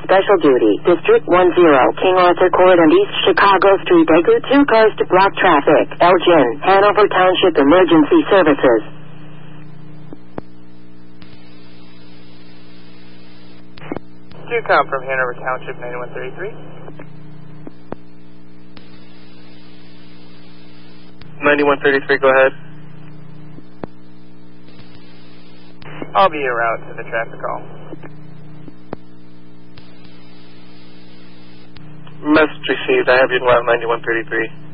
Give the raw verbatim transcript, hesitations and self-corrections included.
Special Duty, District one zero, King Arthur Court and East Chicago Street, Baker, two cars to block traffic. Elgin, Hanover Township Emergency Services. Q-Com from Hanover Township, ninety-one thirty-three. ninety-one thirty-three, go ahead. I'll be en route to the traffic call. Message received. I have you in route ninety-one thirty-three.